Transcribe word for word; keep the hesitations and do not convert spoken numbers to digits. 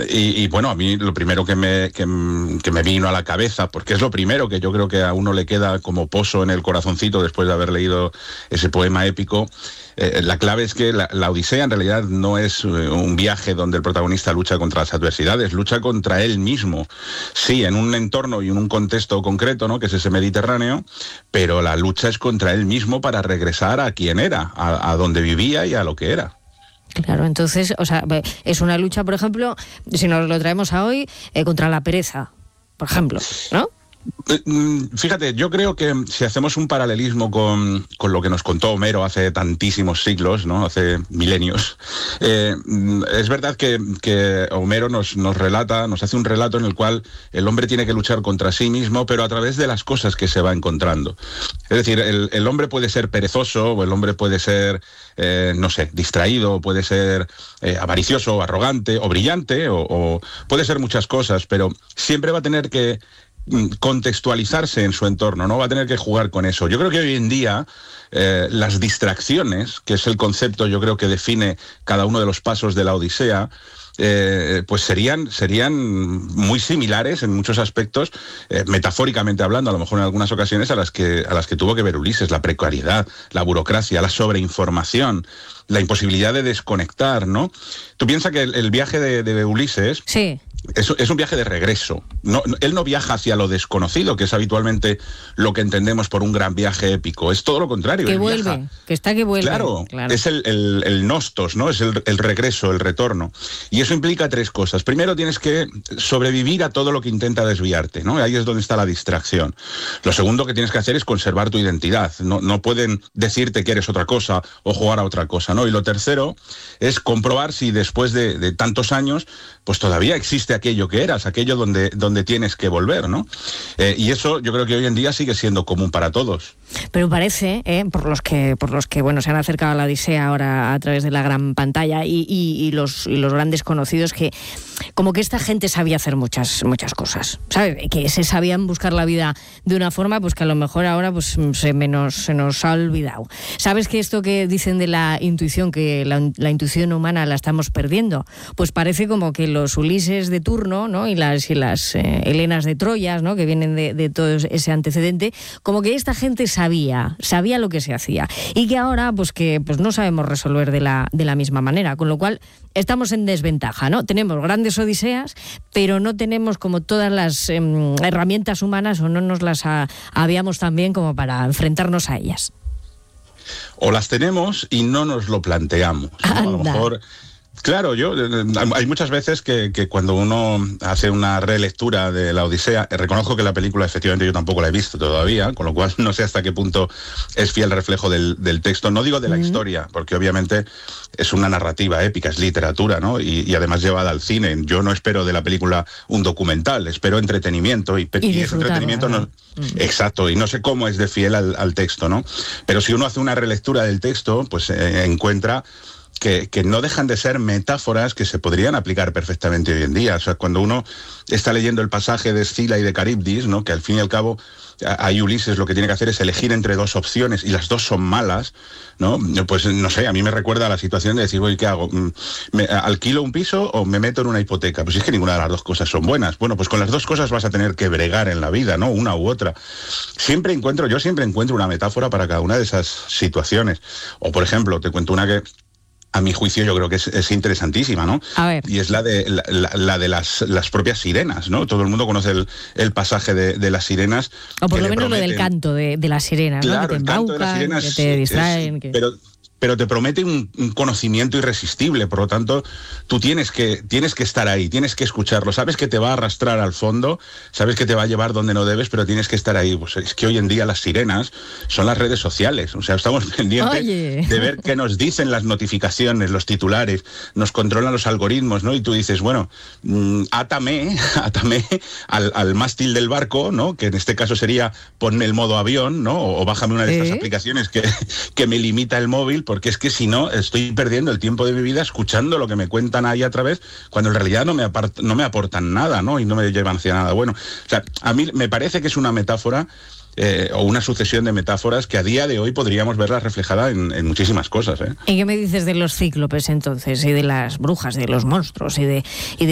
y, y bueno, a mí lo primero que me, que, que me vino a la cabeza, porque es lo primero que yo creo que a uno le queda como pozo en el corazoncito después de haber leído ese poema épico, eh, la clave es que la, la Odisea en realidad no es un viaje donde el protagonista lucha contra las adversidades, lucha contra él mismo. Sí, en un entorno y en un contexto concreto, ¿no?, que es ese Mediterráneo, pero la lucha es contra él mismo para regresar a quien era, a, a donde vivía y a lo que era. Claro, entonces, o sea, es una lucha, por ejemplo, si nos lo traemos a hoy, eh, contra la pereza, por ejemplo, ¿no? Fíjate, yo creo que si hacemos un paralelismo con, con lo que nos contó Homero hace tantísimos siglos, ¿no?, hace milenios, eh, es verdad que, que Homero nos, nos relata, nos hace un relato en el cual el hombre tiene que luchar contra sí mismo, pero a través de las cosas que se va encontrando. Es decir, el, el hombre puede ser perezoso, o el hombre puede ser, eh, no sé, distraído, puede ser eh, avaricioso, o arrogante, o brillante, o, o puede ser muchas cosas, pero siempre va a tener que contextualizarse en su entorno, ¿no? Va a tener que jugar con eso. Yo creo que hoy en día eh, las distracciones, que es el concepto yo creo que define cada uno de los pasos de la Odisea, Eh, pues serían, serían muy similares en muchos aspectos, eh, metafóricamente hablando, a lo mejor en algunas ocasiones, a las que, a las que tuvo que ver Ulises: la precariedad, la burocracia, la sobreinformación, la imposibilidad de desconectar, ¿no? Tú piensas que el, el viaje de, de Ulises... Sí. Es, es un viaje de regreso. No, él no viaja hacia lo desconocido, que es habitualmente lo que entendemos por un gran viaje épico. Es todo lo contrario. Que vuelve, viaja. que está que vuelve. Claro, claro. es el, el, el nostos, ¿no? Es el, el regreso, el retorno. Y eso implica tres cosas. Primero, tienes que sobrevivir a todo lo que intenta desviarte, ¿no? Ahí es donde está la distracción. Lo segundo que tienes que hacer es conservar tu identidad. No, no pueden decirte que eres otra cosa o jugar a otra cosa, ¿no? Y lo tercero es comprobar si después de, de tantos años, pues todavía existe aquello que eras, aquello donde, donde tienes que volver, ¿no? Eh, y eso yo creo que hoy en día sigue siendo común para todos. Pero parece, eh, por los que, por los que bueno, se han acercado a la Odisea ahora a través de la gran pantalla y, y, y, los, y los grandes conocidos, que como que esta gente sabía hacer muchas, muchas cosas, ¿sabes? Que se sabían buscar la vida de una forma pues que a lo mejor ahora pues se, menos, se nos ha olvidado. ¿Sabes que esto que dicen de la intuición, que la, la intuición humana la estamos perdiendo? Pues parece como que los Ulises de turno, ¿no?, y las, y las eh, Helenas de Troyas, ¿no?, que vienen de, de todo ese antecedente, como que esta gente sabía, sabía lo que se hacía, y que ahora pues que pues no sabemos resolver de la, de la misma manera, con lo cual estamos en desventaja, ¿no? Tenemos grandes odiseas, pero no tenemos como todas las eh, herramientas humanas, o no nos las ha, habíamos también como para enfrentarnos a ellas. O las tenemos y no nos lo planteamos, ¿no? A lo mejor... Claro, yo hay muchas veces que, que cuando uno hace una relectura de la Odisea, eh, reconozco que la película efectivamente yo tampoco la he visto todavía, con lo cual no sé hasta qué punto es fiel reflejo del, del texto, no digo de la mm. historia, porque obviamente es una narrativa épica, es literatura, ¿no? Y, y además llevada al cine. Yo no espero de la película un documental, espero entretenimiento, y, y, y ese entretenimiento no... Mm. Exacto, y no sé cómo es de fiel al, al texto, ¿no? Pero si uno hace una relectura del texto, pues eh, encuentra... Que, que no dejan de ser metáforas que se podrían aplicar perfectamente hoy en día. O sea, cuando uno está leyendo el pasaje de Escila y de Caribdis, ¿no?, que al fin y al cabo ahí Ulises lo que tiene que hacer es elegir entre dos opciones y las dos son malas, ¿no? Pues no sé, a mí me recuerda a la situación de decir, oye, ¿qué hago? ¿Me alquilo un piso o me meto en una hipoteca? Pues es que ninguna de las dos cosas son buenas. Bueno, pues con las dos cosas vas a tener que bregar en la vida, ¿no? Una u otra. Siempre encuentro, yo siempre encuentro una metáfora para cada una de esas situaciones. O, por ejemplo, te cuento una que... a mi juicio yo creo que es, es interesantísima, ¿no? A ver. Y es la de, la, la, la de las, las propias sirenas, ¿no? Todo el mundo conoce el, el pasaje de, de las sirenas. O por lo menos prometen... lo del canto de, de las sirenas, claro, ¿no? Que te el canto de las sirenas, que te distraen. Es, que... Pero, pero te promete un, un conocimiento irresistible, por lo tanto, tú tienes que, tienes que estar ahí, tienes que escucharlo, sabes que te va a arrastrar al fondo, sabes que te va a llevar donde no debes, pero tienes que estar ahí. Pues es que hoy en día las sirenas son las redes sociales, o sea, estamos pendientes Oye. de ver qué nos dicen las notificaciones, los titulares, nos controlan los algoritmos, ¿no? Y tú dices, bueno, mmm, átame, átame al, al mástil del barco, ¿no? Que en este caso sería ponme el modo avión, ¿no? O, o bájame una de estas ¿Eh? aplicaciones que, que me limita el móvil, porque es que si no, estoy perdiendo el tiempo de mi vida escuchando lo que me cuentan ahí a través, cuando en realidad no me, apart- no me aportan nada, ¿no? Y no me llevan hacia nada bueno. O sea, a mí me parece que es una metáfora eh, o una sucesión de metáforas que a día de hoy podríamos verlas reflejadas en, en muchísimas cosas, ¿eh? ¿Y qué me dices de los cíclopes entonces? Y de las brujas, de los monstruos, y de... Y de...